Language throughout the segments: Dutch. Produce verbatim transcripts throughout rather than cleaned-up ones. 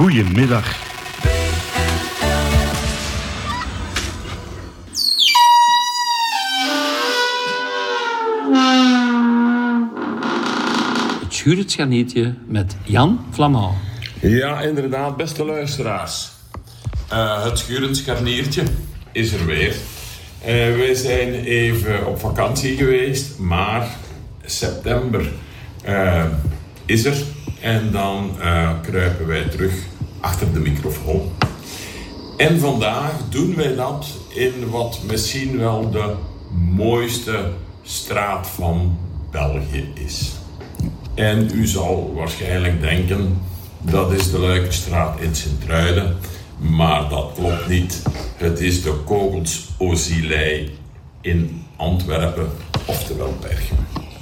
Goedemiddag. Het Schurend Scharniertje met Jan Flamand. Ja, inderdaad, beste luisteraars. Uh, het Schurend Scharniertje is er weer. Uh, wij zijn even op vakantie geweest, maar september uh, is er. En dan uh, kruipen wij terug achter de microfoon. En vandaag doen wij dat in wat misschien wel de mooiste straat van België is. En u zal waarschijnlijk denken, dat is de Luikerstraat in Sint-Truiden. Maar dat klopt niet. Het is de Kogels Ozilei in Antwerpen, oftewel Bergen.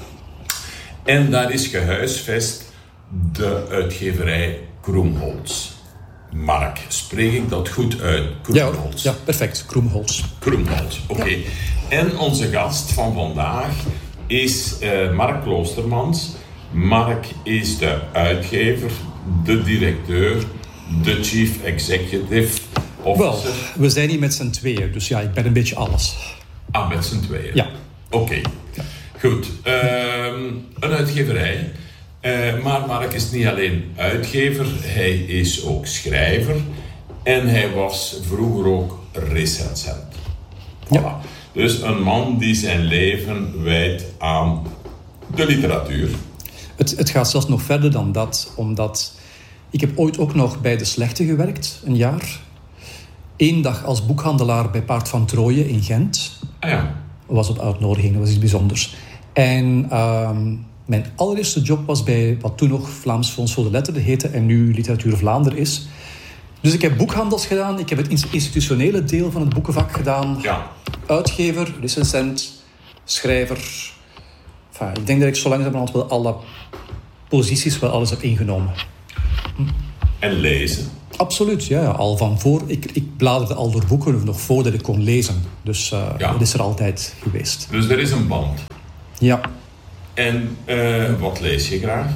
En daar is gehuisvest de uitgeverij Kroemholz. Mark, spreek ik dat goed uit? Kroemholz. Ja, ja, perfect. Kroemholz. Kroemholz, oké. Okay. Ja. En onze gast van vandaag is uh, Mark Kloostermans. Mark is de uitgever, de directeur, de chief executive officer. Wel, we zijn hier met z'n tweeën, dus ja, ik ben een beetje alles. Ah, met z'n tweeën? Ja. Oké. Okay. Ja. Goed. Uh, een uitgeverij. Uh, maar Mark is niet alleen uitgever, hij is ook schrijver. En hij was vroeger ook recensent. Voilà. Ja. Dus een man die zijn leven wijdt aan de literatuur. Het, het gaat zelfs nog verder dan dat, omdat ik heb ooit ook nog bij De Slechte gewerkt, een jaar. Eén dag als boekhandelaar bij Paard van Troje in Gent. Ah ja. Dat was op uitnodiging, dat was iets bijzonders. En uh, mijn allereerste job was bij wat toen nog Vlaams Fonds voor de Letteren heette en nu Literatuur Vlaanderen is. Dus ik heb boekhandels gedaan, ik heb het institutionele deel van het boekenvak gedaan. Ja. Uitgever, recensent, schrijver. Enfin, ik denk dat ik zo langzamerhand wel alle posities wel alles heb ingenomen. Hm. En lezen? Absoluut, ja. Al van voor. Ik, ik bladerde al door boeken nog voordat ik kon lezen. Dus uh, ja. Dat is er altijd geweest. Dus er is een band? Ja. En uh, wat lees je graag?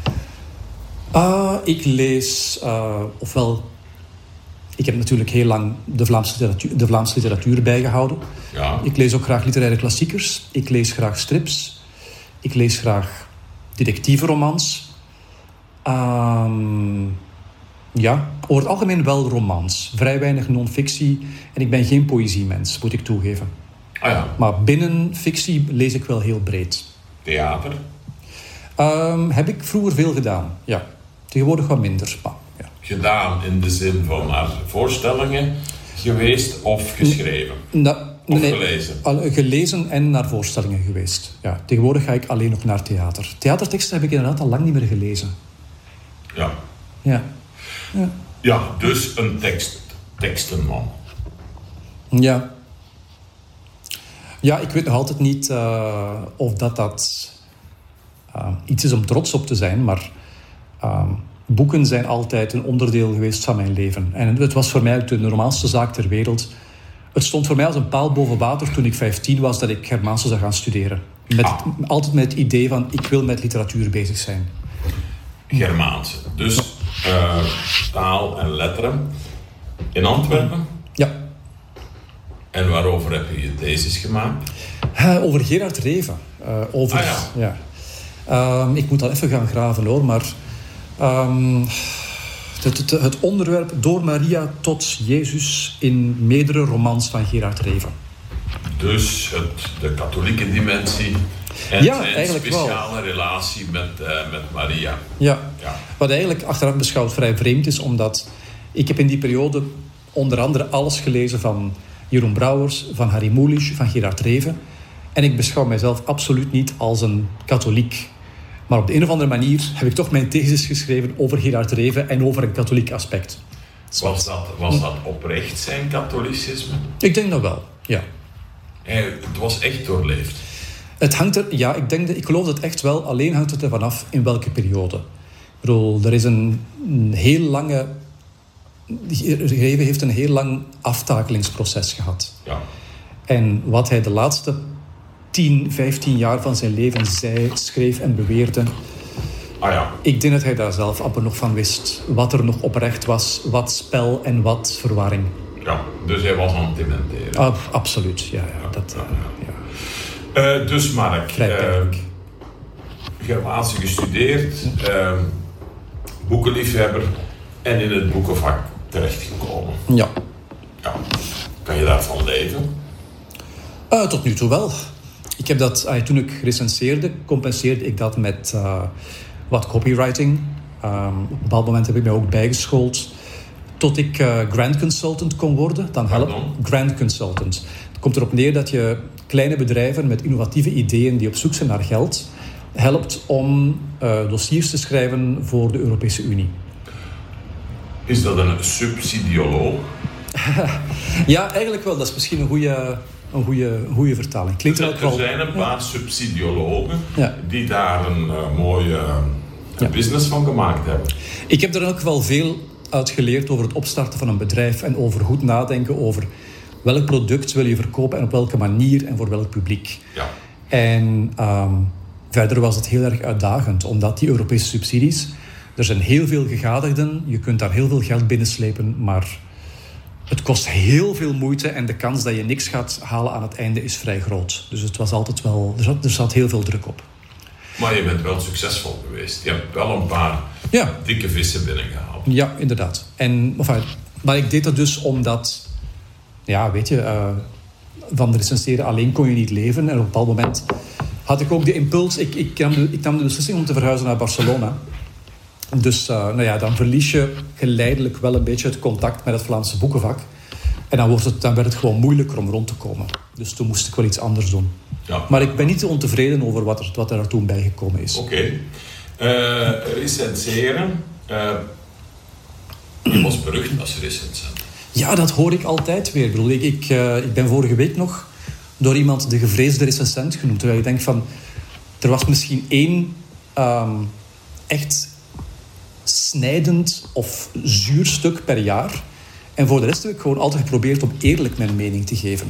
Uh, ik lees uh, ofwel... Ik heb natuurlijk heel lang de Vlaamse literatuur, de Vlaamse literatuur bijgehouden. Ja. Ik lees ook graag literaire klassiekers. Ik lees graag strips. Ik lees graag detectieve romans. Um, ja, over het algemeen wel romans. Vrij weinig non-fictie. En ik ben geen poëziemens, moet ik toegeven. Ah ja. Maar binnen fictie lees ik wel heel breed. Theater? Um, heb ik vroeger veel gedaan, ja. Tegenwoordig wat minder, maar ja. Gedaan in de zin van naar voorstellingen geweest of geschreven? Na, of nee, gelezen? Al, gelezen en naar voorstellingen geweest. Ja, tegenwoordig ga ik alleen nog naar theater. Theaterteksten heb ik inderdaad al lang niet meer gelezen. Ja. Ja. Ja, ja dus een tekst, tekstenman. Ja. Ja, ik weet nog altijd niet uh, of dat, dat uh, iets is om trots op te zijn, maar uh, boeken zijn altijd een onderdeel geweest van mijn leven. En het was voor mij de normaalste zaak ter wereld. Het stond voor mij als een paal boven water toen ik vijftien was dat ik Germaanse zou gaan studeren. Met, ah. Altijd met het idee van, ik wil met literatuur bezig zijn. Germaanse. Dus uh, taal en letteren in Antwerpen? Ja. En waarover heb je je thesis gemaakt? Uh, over Gerard Reven. Uh, over, ah ja. ja. Uh, ik moet al even gaan graven hoor, maar... Um, het, het, het onderwerp Door Maria tot Jezus in meerdere romans van Gerard Reven. Dus het, de katholieke dimensie en ja, zijn speciale wel. relatie met, uh, met Maria. Ja. ja, wat eigenlijk achteraf beschouwd vrij vreemd is, omdat ik heb in die periode onder andere alles gelezen van Jeroen Brouwers, van Harry Mulisch, van Gerard Reven. En ik beschouw mijzelf absoluut niet als een katholiek. Maar op de een of andere manier heb ik toch mijn thesis geschreven over Gerard Reven en over een katholiek aspect. Was dat, was dat oprecht zijn katholicisme? Ik denk dat wel, ja. Hey, het was echt doorleefd. Het hangt er, ja, ik, denk dat, ik geloof dat echt wel. Alleen hangt het ervan af in welke periode. Ik bedoel, er is een, een heel lange... Reven heeft een heel lang aftakelingsproces gehad. Ja. En wat hij de laatste tien, vijftien jaar van zijn leven zei, schreef en beweerde... Ah ja. Ik denk dat hij daar zelf amper nog van wist. Wat er nog oprecht was, wat spel en wat verwarring. Ja, dus hij was aan het dementeren. Ah, absoluut, ja. ja, dat, uh, ja. Uh, dus Mark, uh, Germaanse gestudeerd, uh, boekenliefhebber en in het boekenvak terechtgekomen. Ja. Ja. Kan je daarvan leven? Uh, tot nu toe wel. Ik heb dat, uh, toen ik recenseerde, compenseerde ik dat met uh, wat copywriting. Um, op een bepaald moment heb ik mij ook bijgeschoold tot ik uh, Grant Consultant kon worden. Dan help Grant Consultant. Het komt erop neer dat je kleine bedrijven met innovatieve ideeën die op zoek zijn naar geld helpt om uh, dossiers te schrijven voor de Europese Unie. Is dat een subsidioloog? Ja, eigenlijk wel. Dat is misschien een goede, een goede, goede vertaling. Klinkt er, er, wel... er zijn een paar ja. subsidiologen ja. die daar een uh, mooie uh, ja. business van gemaakt hebben. Ik heb er ook wel veel uit geleerd over het opstarten van een bedrijf en over goed nadenken over welk product wil je verkopen en op welke manier en voor welk publiek. Ja. En um, verder was het heel erg uitdagend, omdat die Europese subsidies, er zijn heel veel gegadigden, je kunt daar heel veel geld binnenslepen, maar het kost heel veel moeite en de kans dat je niks gaat halen aan het einde is vrij groot. Dus het was altijd wel, er zat, er zat heel veel druk op. Maar je bent wel succesvol geweest. Je hebt wel een paar ja. dikke vissen binnengehaald. Ja, inderdaad. En, enfin, maar ik deed dat dus omdat, ja, weet je, uh, van recenseren alleen kon je niet leven. En op een bepaald moment had ik ook de impuls, ik, ik, nam, de, ik nam de beslissing om te verhuizen naar Barcelona. Dus uh, nou ja, dan verlies je geleidelijk wel een beetje het contact met het Vlaamse boekenvak. En dan, wordt het, dan werd het gewoon moeilijker om rond te komen. Dus toen moest ik wel iets anders doen. Ja. Maar ik ben niet te ontevreden over wat er, wat er toen bijgekomen is. Oké. Okay. Uh, recenseren. Uh, je was berucht als recensent. Ja, dat hoor ik altijd weer. Ik, bedoel, ik, ik, uh, ik ben vorige week nog door iemand de gevreesde recensent genoemd. Terwijl ik denk van, er was misschien één um, echt snijdend of zuur stuk per jaar. En voor de rest heb ik gewoon altijd geprobeerd om eerlijk mijn mening te geven.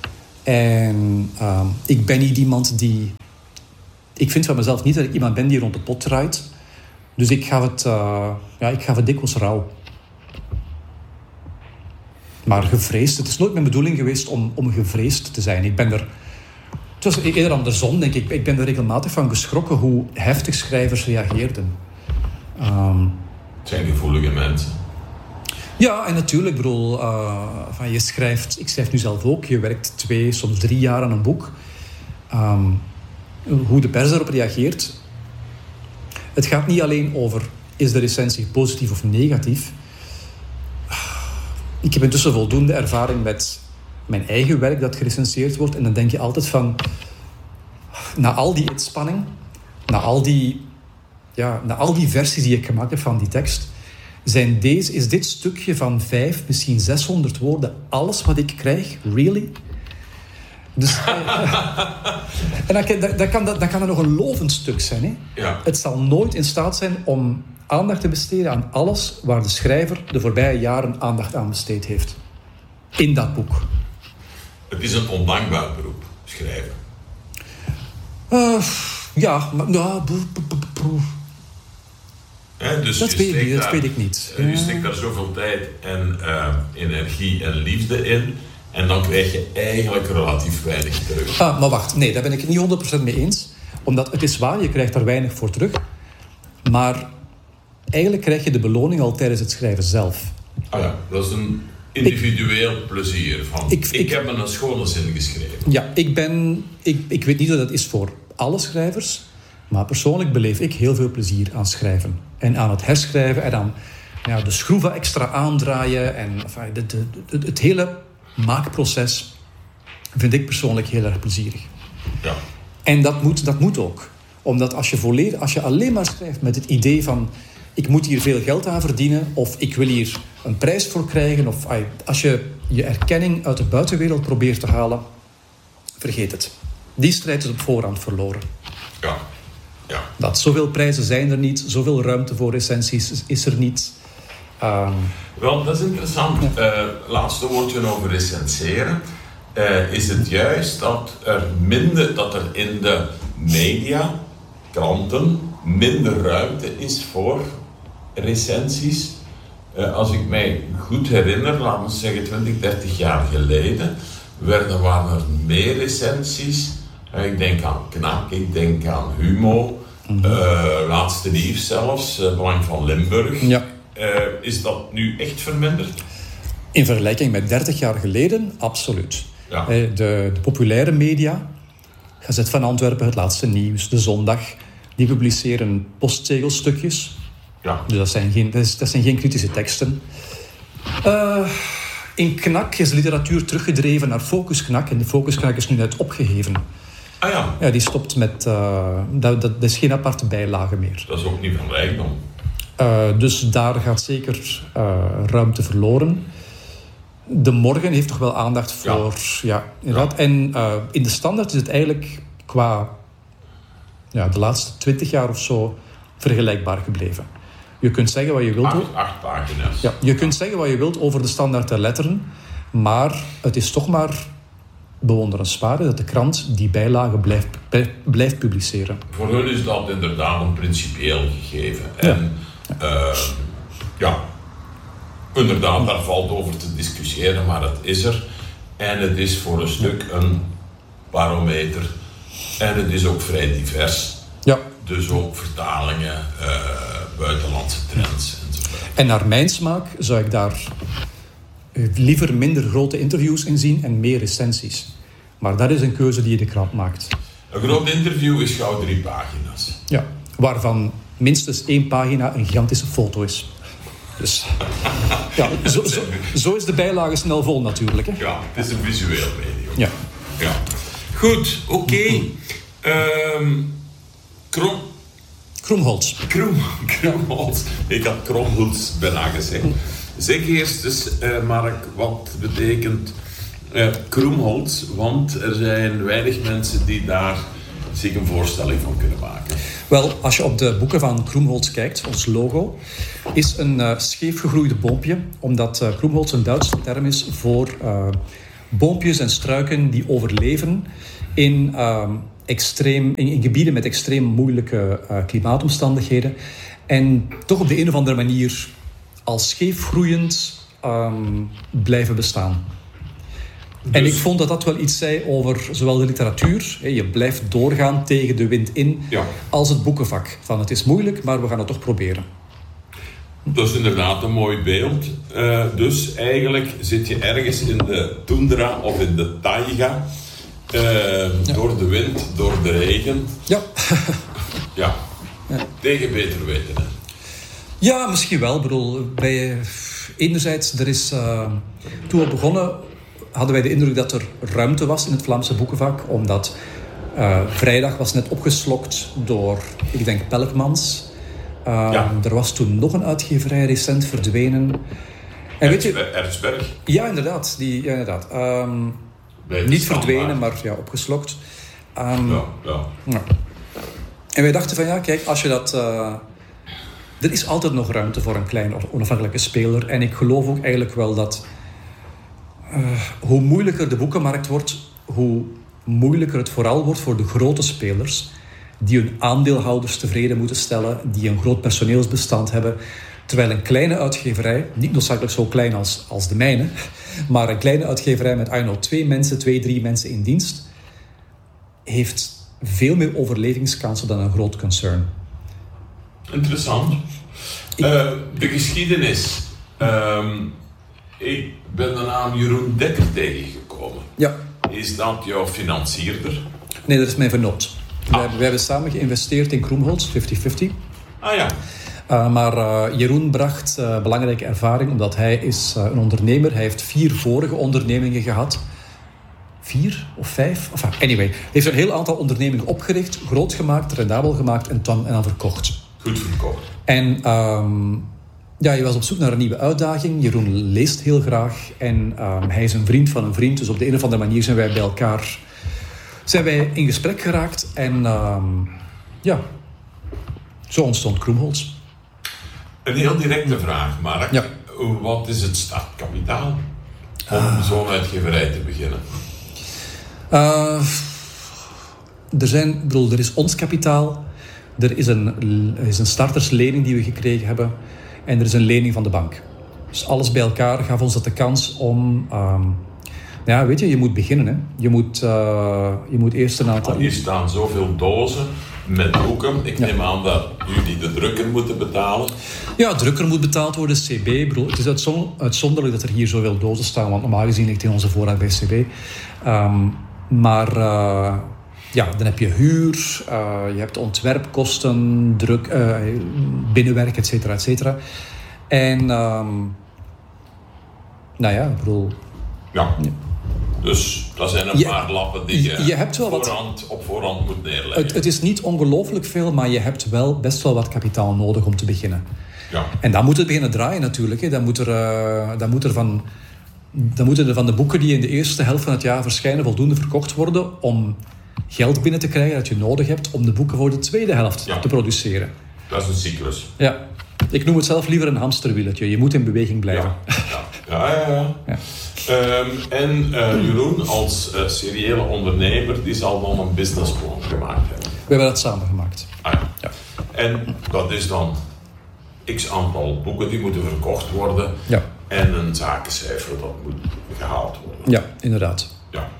En uh, ik ben niet iemand die... Ik vind van mezelf niet dat ik iemand ben die rond de pot draait. Dus ik ga het, uh, ja, ik ga het dikwijls rauw. Maar gevreesd, het is nooit mijn bedoeling geweest om, om gevreesd te zijn. Ik ben er... Het was eerder andersom, denk ik. Ik ben er regelmatig van geschrokken hoe heftig schrijvers reageerden. Um, het zijn gevoelige mensen. Ja, en natuurlijk, ik bedoel, uh, van je schrijft... Ik schrijf nu zelf ook. Je werkt twee, soms drie jaar aan een boek. Um, hoe de pers daarop reageert. Het gaat niet alleen over... Is de recensie positief of negatief? Ik heb intussen voldoende ervaring met mijn eigen werk dat gerecenseerd wordt. En dan denk je altijd van... Na al die inspanning... Na al die... Ja, na al die versies die ik gemaakt heb van die tekst... Zijn deze, is dit stukje van vijf, misschien zeshonderd woorden... alles wat ik krijg? Really? Dus, uh, en dan, dan, dan, kan dat, dan kan dat nog een lovend stuk zijn. Hè? Ja. Het zal nooit in staat zijn om aandacht te besteden aan alles... waar de schrijver de voorbije jaren aandacht aan besteed heeft. In dat boek. Het is een ondankbaar beroep, schrijven. Uh, ja, maar... Ja, boe, boe, boe, boe. He, dus dat, weet, niet, daar, dat weet ik niet. Je steekt daar zoveel tijd en uh, energie en liefde in... en dan krijg je eigenlijk relatief weinig terug. Ah, maar wacht, nee, daar ben ik het niet honderd procent mee eens. Omdat het is waar, je krijgt daar weinig voor terug. Maar eigenlijk krijg je de beloning al tijdens het schrijven zelf. Ah ja, dat is een individueel ik, plezier. Van, ik, ik, ik heb een schone zin geschreven. Ja, ik ben... Ik, ik weet niet of dat is voor alle schrijvers... Maar persoonlijk beleef ik heel veel plezier aan schrijven. En aan het herschrijven en aan ja, de schroeven extra aandraaien. En enfin, de, de, de, het hele maakproces vind ik persoonlijk heel erg plezierig. Ja. En dat moet, dat moet ook. Omdat als je, volledig, als je alleen maar schrijft met het idee van... ik moet hier veel geld aan verdienen... of ik wil hier een prijs voor krijgen... of als je je erkenning uit de buitenwereld probeert te halen... vergeet het. Die strijd is op voorhand verloren. Ja. Ja. Dat zoveel prijzen zijn er niet, zoveel ruimte voor recensies is er niet. Um... Wel, dat is interessant. Ja. Uh, laatste woordje over recenseren. Uh, is het juist dat er minder, dat er in de media, kranten, minder ruimte is voor recensies. Uh, als ik mij goed herinner, laten we zeggen twintig, dertig jaar geleden, werden, waren er meer recensies. Uh, ik denk aan Knak, ik denk aan Humo, mm-hmm. uh, Laatste Nieuws zelfs, uh, Belang van Limburg. Ja. Uh, is dat nu echt verminderd? In vergelijking met dertig jaar geleden, absoluut. Ja. De, de populaire media, Gazet van Antwerpen, Het Laatste Nieuws, De Zondag, die publiceren postzegelstukjes. Ja. Dus dat zijn geen, dat is, dat zijn geen kritische teksten. Uh, in Knak is de literatuur teruggedreven naar Focus Knak. En de Focus Knak is nu net opgeheven. Ah ja. Ja, die stopt met... Uh, dat, dat, dat is geen aparte bijlage meer. Dat is ook niet van rijkdom. Uh, dus daar gaat zeker uh, ruimte verloren. De Morgen heeft toch wel aandacht voor... Ja, ja inderdaad. Ja. En uh, in de Standaard is het eigenlijk qua... Ja, de laatste twintig jaar of zo vergelijkbaar gebleven. Je kunt zeggen wat je wilt... Acht, acht pagina's. Ja, je kunt zeggen wat je wilt over de Standaard der Letteren, maar het is toch maar bewonderenswaardig dat de krant die bijlagen blijft, blijft publiceren. Voor hun is dat inderdaad een principieel gegeven. En ja, uh, ja inderdaad, daar valt over te discussiëren, maar het is er. En het is voor een stuk een barometer. En het is ook vrij divers. Ja. Dus ook vertalingen, uh, buitenlandse trends enzovoort. En naar mijn smaak zou ik daar liever minder grote interviews in zien en meer recensies. Maar dat is een keuze die je de krant maakt. Een groot interview is gauw drie pagina's. Ja, waarvan minstens één pagina een gigantische foto is. Dus ja, zo, zo, zo is de bijlage snel vol natuurlijk. Hè? Ja, het is een visueel medium. Ja. Ja. Goed, oké. Okay. Um, Krom... Kromholz. Krom, Kromholz. Ik had Kromholz bijna gezegd. Zeg eerst eens, uh, Mark, wat betekent uh, Kromholz? Want er zijn weinig mensen die daar zich een voorstelling van kunnen maken. Wel, als je op de boeken van Kromholz kijkt, ons logo, is een uh, scheef gegroeide boompje, omdat uh, Kromholz een Duitse term is voor uh, boompjes en struiken die overleven in... Uh, Extreem, in, in gebieden met extreem moeilijke uh, klimaatomstandigheden. En toch op de een of andere manier als scheefgroeiend um, blijven bestaan. Dus... En ik vond dat dat wel iets zei over zowel de literatuur, hè, je blijft doorgaan tegen de wind in, ja, als het boekenvak. Van het is moeilijk, maar we gaan het toch proberen. Dat is inderdaad een mooi beeld. Uh, dus eigenlijk zit je ergens in de tundra of in de taiga. Uh, ja. Door de wind, door de regen. Ja. Ja. Ja. Tegen beter weten. Hè? Ja, misschien wel. Ik bedoel, bij, enerzijds, er is, uh, toen we begonnen, hadden wij de indruk dat er ruimte was in het Vlaamse boekenvak, omdat uh, Vrijdag was net opgeslokt door, ik denk, Pelkmans. Uh, ja. Er was toen nog een uitgeverij recent verdwenen. En weet je, Erzberg? Ja, inderdaad. Die, ja, inderdaad. Um, Niet verdwenen, maar ja, opgeslokt. Um, ja, ja. Ja. En wij dachten van ja, kijk, als je dat... Uh, er is altijd nog ruimte voor een klein onafhankelijke speler. En ik geloof ook eigenlijk wel dat... Uh, hoe moeilijker de boekenmarkt wordt, hoe moeilijker het vooral wordt voor de grote spelers, die hun aandeelhouders tevreden moeten stellen, die een groot personeelsbestand hebben. Terwijl een kleine uitgeverij, niet noodzakelijk zo klein als, als de mijne, maar een kleine uitgeverij met I don't know, twee mensen, twee, drie mensen in dienst, heeft veel meer overlevingskansen dan een groot concern. Interessant. Ik... Uh, de geschiedenis. Um, ik ben de naam Jeroen Dekker tegengekomen. Ja. Is dat jouw financierder? Nee, dat is mijn vernoot. Ah. Wij, wij hebben samen geïnvesteerd in Kromholz, vijftig vijftig. Ah ja. Uh, maar uh, Jeroen bracht uh, belangrijke ervaring, omdat hij is uh, een ondernemer. Hij heeft vier vorige ondernemingen gehad. Vier of vijf? Enfin, anyway, hij heeft een heel aantal ondernemingen opgericht, groot gemaakt, rendabel gemaakt en dan, en dan verkocht. Goed verkocht. En um, ja, je was op zoek naar een nieuwe uitdaging. Jeroen leest heel graag en um, hij is een vriend van een vriend. Dus op de een of andere manier zijn wij bij elkaar zijn wij in gesprek geraakt. En um, ja, zo ontstond Kromholz. Een heel directe vraag, Mark. Ja. Wat is het startkapitaal om uh, zo'n uitgeverij te beginnen? Uh, er, zijn, ik bedoel, er is ons kapitaal. er is een, er is een starterslening die we gekregen hebben en er is een lening van de bank. Dus alles bij elkaar gaf ons dat de kans om... Um, ja, weet je, je moet beginnen. Hè. Je, moet, uh, je moet eerst een aantal... Hier staan zoveel dozen met boeken. Ik neem ja. aan dat jullie de drukker moeten betalen. Ja, drukker moet betaald worden, C B. Bedoel, het is uitzon- uitzonderlijk dat er hier zoveel dozen staan, want normaal gezien ligt in onze voorraad bij C B. Um, maar uh, ja, dan heb je huur, uh, je hebt ontwerpkosten, druk, uh, binnenwerk, et cetera, et cetera. En um, nou ja, ik bedoel... Ja. ja. Dus dat zijn een je, paar lappen die je, je hebt wel voorhand, wat, op voorhand moet neerleggen. Het, het is niet ongelooflijk veel, maar je hebt wel best wel wat kapitaal nodig om te beginnen. Ja. En dan moet het beginnen draaien natuurlijk. Hè. Dan, moet er, uh, dan, moet er van, dan moeten er van de boeken die in de eerste helft van het jaar verschijnen voldoende verkocht worden om geld binnen te krijgen dat je nodig hebt om de boeken voor de tweede helft ja. te produceren. Dat is een cyclus. Ja. Ik noem het zelf liever een hamsterwieltje. Je moet in beweging blijven. Ja, ja, ja. ja, ja. ja. Um, en uh, Jeroen, als uh, seriële ondernemer, die zal dan een businessplan gemaakt hebben. We hebben dat samen gemaakt. Ah, ja. Ja. En dat is dan x aantal boeken die moeten verkocht worden. Ja. En een zakencijfer dat moet gehaald worden. Ja, inderdaad. Ja.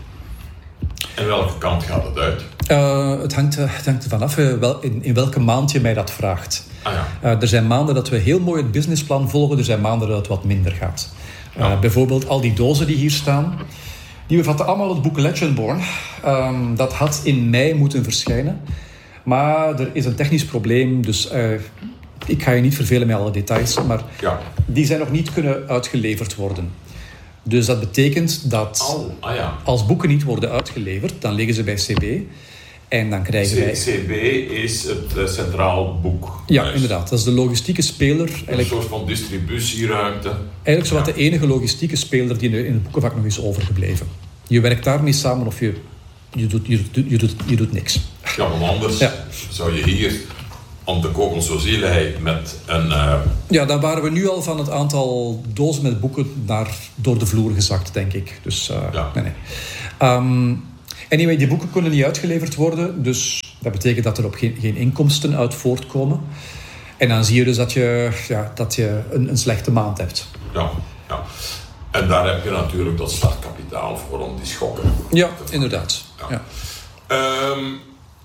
En welke kant gaat het uit? Uh, het, hangt, het hangt ervan af uh, wel, in, in welke maand je mij dat vraagt. Ah, ja. uh, er zijn maanden dat we heel mooi het businessplan volgen. Er zijn maanden dat het wat minder gaat. Uh, ja. Bijvoorbeeld al die dozen die hier staan. Die bevatten allemaal het boek Legendborn. Um, dat had in mei moeten verschijnen. Maar er is een technisch probleem. Dus uh, ik ga je niet vervelen met alle details. Maar ja. die zijn nog niet kunnen uitgeleverd worden. Dus dat betekent dat oh, ah, ja. als boeken niet worden uitgeleverd, dan liggen ze bij C B. En dan krijgen wij... C B is het uh, centraal boek. Ja, inderdaad. Dat is de logistieke speler. Een soort van distributieruimte. Eigenlijk zowat ja. de enige logistieke speler die in het boekenvak nog is overgebleven. Je werkt daarmee samen of je, je, doet, je, doet, je, doet, je doet niks. Ja, want anders ja. zou je hier aan de Kogel-Sozilei met een... Uh... Ja, dan waren we nu al van het aantal dozen met boeken naar, door de vloer gezakt, denk ik. Dus, uh, ja. nee, nee. Um, Anyway, die boeken kunnen niet uitgeleverd worden, dus dat betekent dat er op geen, geen inkomsten uit voortkomen. En dan zie je dus dat je, ja, dat je een, een slechte maand hebt. Ja, ja. En daar heb je natuurlijk dat startkapitaal voor om die schokken. Ja, inderdaad. Ja. Ja. Um,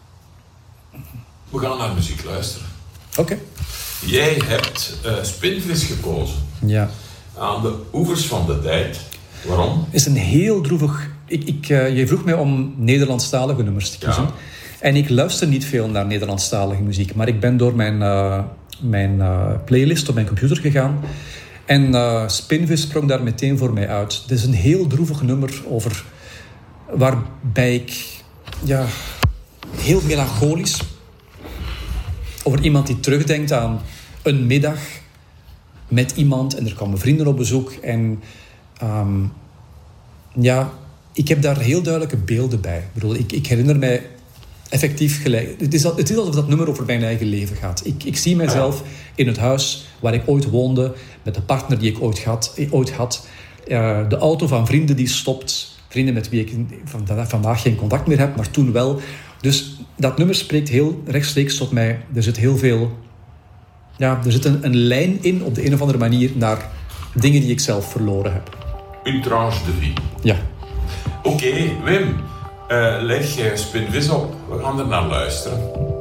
we gaan naar muziek luisteren. Oké. Okay. Jij hebt uh, Spinvis gekozen. Ja. Aan de oevers van de tijd. Waarom? Het is een heel droevig... Ik, ik, uh, je vroeg mij om Nederlandstalige nummers te kiezen. Ja. En ik luister niet veel naar Nederlandstalige muziek. Maar ik ben door mijn, uh, mijn uh, playlist op mijn computer gegaan. En uh, Spinvis sprong daar meteen voor mij uit. Het is een heel droevig nummer over... Waarbij ik... Ja, heel melancholisch... Over iemand die terugdenkt aan een middag met iemand. En er kwamen vrienden op bezoek. En... Um, ja... Ik heb daar heel duidelijke beelden bij. Ik bedoel, ik, ik herinner mij effectief gelijk... Het is, het is alsof dat nummer over mijn eigen leven gaat. Ik, ik zie mijzelf in het huis waar ik ooit woonde, met de partner die ik ooit had. Ooit had. Uh, de auto van vrienden die stopt. Vrienden met wie ik vandaag geen contact meer heb, maar toen wel. Dus dat nummer spreekt heel rechtstreeks tot mij. Er zit heel veel... Ja, er zit een, een lijn in, op de een of andere manier, naar dingen die ik zelf verloren heb. Une tranche de vie. Ja. Oké, okay, Wim, uh, leg Spinvis op. We gaan er naar luisteren.